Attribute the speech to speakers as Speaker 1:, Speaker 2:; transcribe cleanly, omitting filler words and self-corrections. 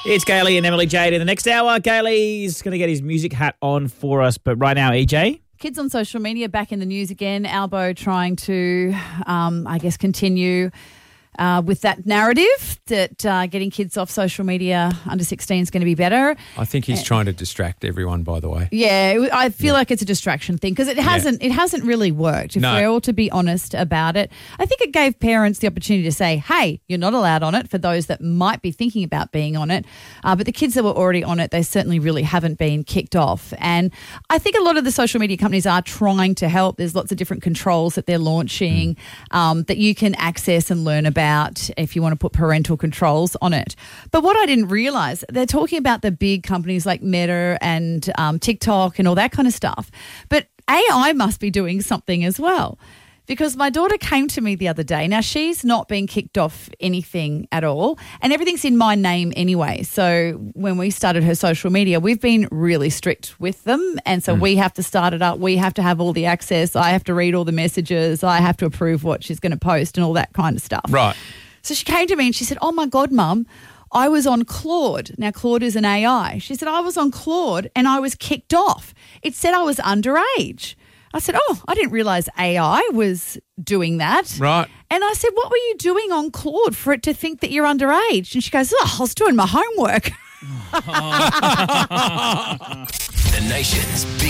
Speaker 1: It's Gailey and Emily Jade in the next hour. Gailey's going to get his music hat on for us, but right now, EJ.
Speaker 2: Kids on social media back in the news again. Albo trying to, continue with that narrative that getting kids off social media under 16 is going to be better.
Speaker 3: I think he's trying to distract everyone, by the way.
Speaker 2: Yeah, I feel like it's a distraction thing because it hasn't really worked. If we're all to be honest about it, I think it gave parents the opportunity to say, hey, you're not allowed on it for those that might be thinking about being on it. But the kids that were already on it, they certainly really haven't been kicked off. And I think a lot of the social media companies are trying to help. There's lots of different controls that they're launching that you can access and learn about if you want to put parental controls on it. But what I didn't realise, they're talking about the big companies like Meta and TikTok and all that kind of stuff. But AI must be doing something as well. Because my daughter came to me the other day. Now, she's not been kicked off anything at all, and everything's in my name anyway. So when we started her social media, we've been really strict with them, and so we have to start it up. We have to have all the access. I have to read all the messages. I have to approve what she's going to post and all that kind of stuff.
Speaker 3: Right.
Speaker 2: So she came to me and she said, oh, my God, Mum, I was on Claude. Now, Claude is an AI. She said, I was on Claude and I was kicked off. It said I was underage. I said, oh, I didn't realise AI was doing that.
Speaker 3: Right.
Speaker 2: And I said, what were you doing on Claude for it to think that you're underage? And she goes, oh, I was doing my homework.
Speaker 4: The nation's